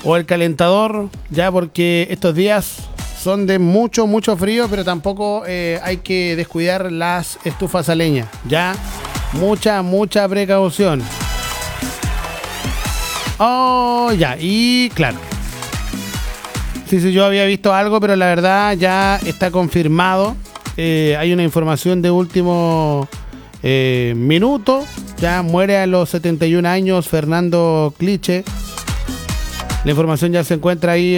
o el calentador, ya, porque estos días son de mucho frío, pero tampoco hay que descuidar las estufas a leña, ya. Mucha precaución. Oh, ya, y claro. Sí, yo había visto algo, pero la verdad ya está confirmado. Hay una información de último minuto. Ya muere a los 71 años Fernando Cliche. La información ya se encuentra ahí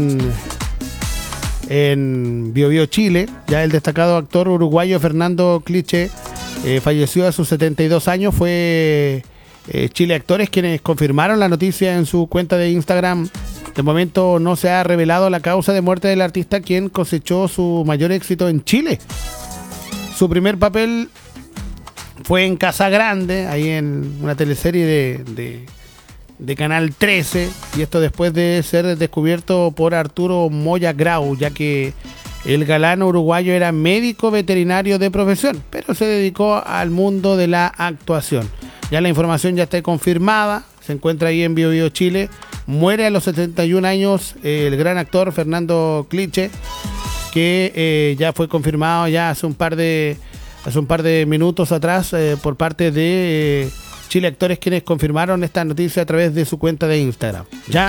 en Biobío, Chile. Ya el destacado actor uruguayo Fernando Cliche falleció a sus 72 años. Fue Chile Actores quienes confirmaron la noticia en su cuenta de Instagram. De momento no se ha revelado la causa de muerte del artista, quien cosechó su mayor éxito en Chile. Su primer papel fue en Casa Grande, ahí en una teleserie de Canal 13, y esto después de ser descubierto por Arturo Moya Grau, ya que el galán uruguayo era médico veterinario de profesión, pero se dedicó al mundo de la actuación. Ya la información ya está confirmada, se encuentra ahí en Biobío, Chile. Muere a los 71 años el gran actor Fernando Cliche, que ya fue confirmado ya hace un par de minutos atrás por parte de Chile Actores, quienes confirmaron esta noticia a través de su cuenta de Instagram. Ya.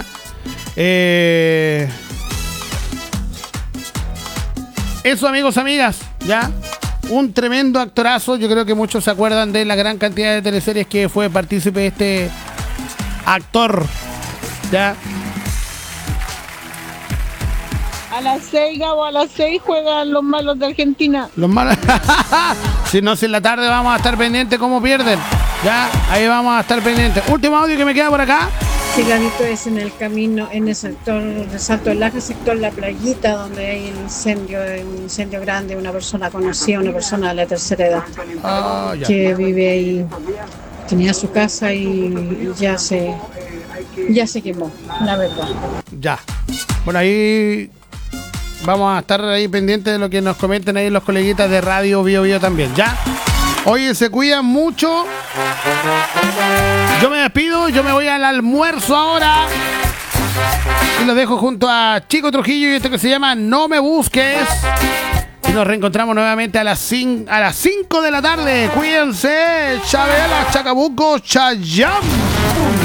Eso, amigos, amigas, ya. Un tremendo actorazo. Yo creo que muchos se acuerdan de la gran cantidad de teleseries que fue partícipe de este actor. Ya. A las 6, Gabo, a las 6 juegan los malos de Argentina. Los malos. Si no, si en la tarde vamos a estar pendientes cómo pierden. Ya, ahí vamos a estar pendientes. Último audio que me queda por acá. Sí, Gabito, es en el camino, en el sector de Salto del Laje, sector La Playita, donde hay un incendio grande, una persona conocida, una persona de la tercera edad, que vive ahí, tenía su casa y ya se quemó, la verdad. Ya. Bueno, ahí vamos a estar ahí pendientes de lo que nos comenten ahí los coleguitas de Radio Biobío también, ¿ya? Oye, se cuidan mucho. Yo me despido, yo me voy al almuerzo ahora. Y los dejo junto a Chico Trujillo y esto que se llama No Me Busques. Y nos reencontramos nuevamente a las 5 de la tarde. Cuídense. Chabela, Chacabuco, Chayam.